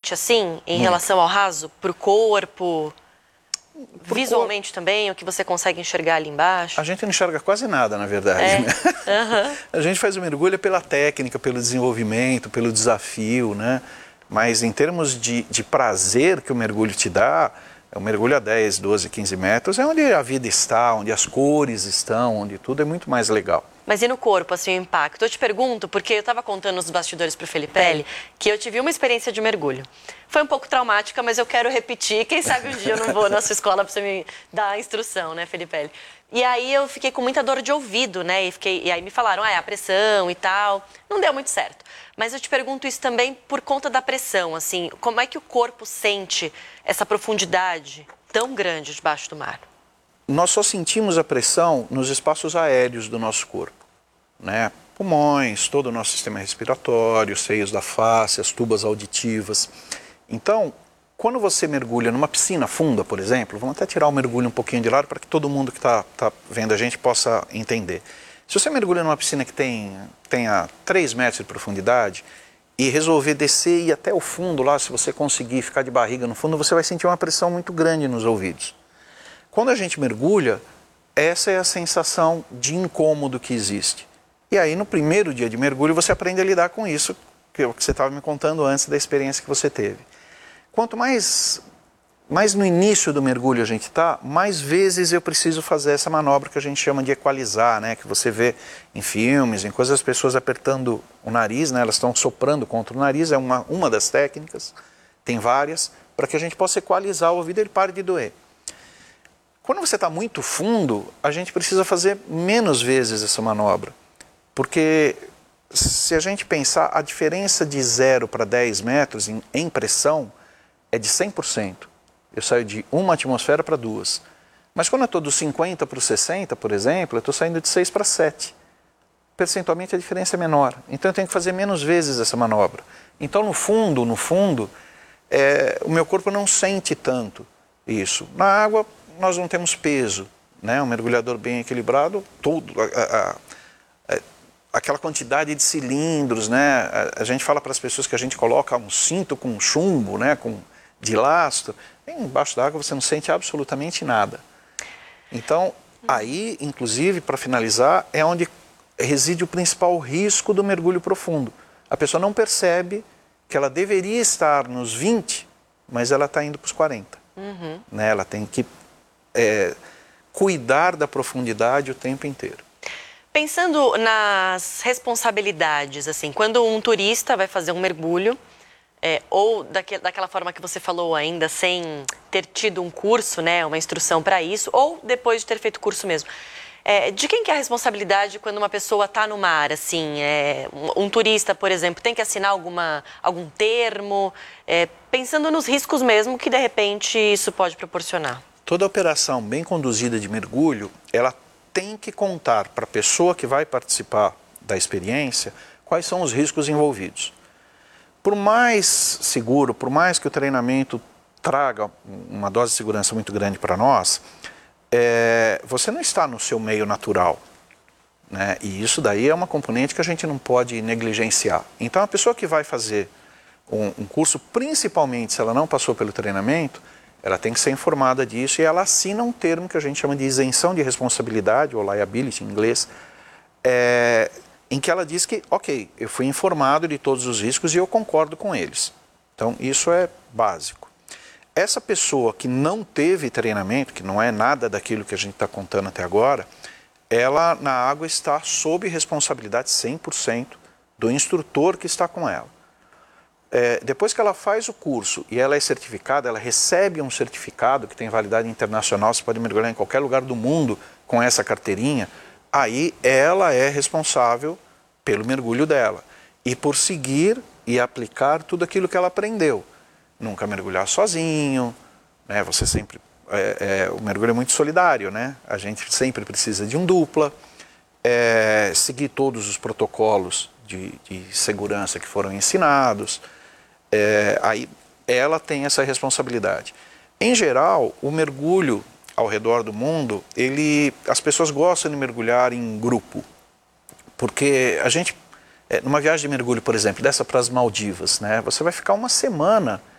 diferente, assim, em relação ao raso? Pro corpo? Visualmente também? O que você consegue enxergar ali embaixo? A gente não enxerga quase nada, na verdade, né? A gente faz o mergulho pela técnica, pelo desenvolvimento, pelo desafio, né? Mas em termos de prazer que o mergulho te dá, o mergulho a 10, 12, 15 metros é onde a vida está, onde as cores estão, onde tudo é muito mais legal. Mas e no corpo, assim, o impacto? Eu te pergunto, porque eu estava contando nos bastidores pro Felipelli que eu tive uma experiência de mergulho. Foi um pouco traumática, mas eu quero repetir. Quem sabe um dia eu não vou na sua escola para você me dar a instrução, né, Felipelli? E aí eu fiquei com muita dor de ouvido, né? E aí me falaram, é a pressão e tal. Não deu muito certo. Mas eu te pergunto isso também por conta da pressão, assim. Como é que o corpo sente essa profundidade tão grande debaixo do mar? Nós só sentimos a pressão nos espaços aéreos do nosso corpo, né? Pulmões, todo o nosso sistema respiratório, os seios da face, as tubas auditivas. Então, quando você mergulha numa piscina funda, por exemplo, vamos até tirar o mergulho um pouquinho de lado para que todo mundo que está vendo a gente possa entender. Se você mergulha numa piscina que tenha 3 metros de profundidade e resolver descer e ir até o fundo lá, se você conseguir ficar de barriga no fundo, você vai sentir uma pressão muito grande nos ouvidos. Quando a gente mergulha, essa é a sensação de incômodo que existe. E aí, no primeiro dia de mergulho, você aprende a lidar com isso, que é o que você estava me contando antes da experiência que você teve. Quanto mais no início do mergulho a gente está, mais vezes eu preciso fazer essa manobra que a gente chama de equalizar, né? Que você vê em filmes, em coisas, as pessoas apertando o nariz, né? Elas estão soprando contra o nariz, é uma das técnicas, tem várias, para que a gente possa equalizar o ouvido e ele pare de doer. Quando você está muito fundo, a gente precisa fazer menos vezes essa manobra, porque se a gente pensar, a diferença de 0 para 10 metros em pressão é de 100%. Eu saio de 1 atmosfera para 2. Mas quando eu estou dos 50 para os 60, por exemplo, eu estou saindo de 6 para 7. Percentualmente a diferença é menor. Então eu tenho que fazer menos vezes essa manobra. Então no fundo, o meu corpo não sente tanto isso. Na água nós não temos peso, né? Um mergulhador bem equilibrado, aquela quantidade de cilindros, né? A gente fala para as pessoas que a gente coloca um cinto com chumbo, né? De lastro. Embaixo da água você não sente absolutamente nada. Então, aí, inclusive, para finalizar, é onde reside o principal risco do mergulho profundo. A pessoa não percebe que ela deveria estar nos 20, mas ela está indo para os 40. Né? Ela tem que cuidar da profundidade o tempo inteiro. Pensando nas responsabilidades, assim, quando um turista vai fazer um mergulho, ou daquela forma que você falou ainda, sem ter tido um curso, né, uma instrução para isso, ou depois de ter feito curso mesmo, de quem que é a responsabilidade quando uma pessoa está no mar, assim, um turista, por exemplo, tem que assinar algum termo, pensando nos riscos mesmo que, de repente, isso pode proporcionar? Toda operação bem conduzida de mergulho, ela tem que contar para a pessoa que vai participar da experiência quais são os riscos envolvidos. Por mais seguro, por mais que o treinamento traga uma dose de segurança muito grande para nós, você não está no seu meio natural, né? E isso daí é uma componente que a gente não pode negligenciar. Então a pessoa que vai fazer um curso, principalmente se ela não passou pelo treinamento, ela tem que ser informada disso e ela assina um termo que a gente chama de isenção de responsabilidade, ou liability em inglês, em que ela diz que, ok, eu fui informado de todos os riscos e eu concordo com eles. Então, isso é básico. Essa pessoa que não teve treinamento, que não é nada daquilo que a gente está contando até agora, ela na água está sob responsabilidade 100% do instrutor que está com ela. Depois que ela faz o curso e ela é certificada, ela recebe um certificado que tem validade internacional, você pode mergulhar em qualquer lugar do mundo com essa carteirinha, aí ela é responsável pelo mergulho dela e por seguir e aplicar tudo aquilo que ela aprendeu. Nunca mergulhar sozinho, né? Você sempre, o mergulho é muito solidário, né? A gente sempre precisa de um dupla, seguir todos os protocolos de segurança que foram ensinados. Aí ela tem essa responsabilidade. Em geral, o mergulho ao redor do mundo, as pessoas gostam de mergulhar em grupo, porque a gente, numa viagem de mergulho, por exemplo, dessa para as Maldivas, né, você vai ficar uma semana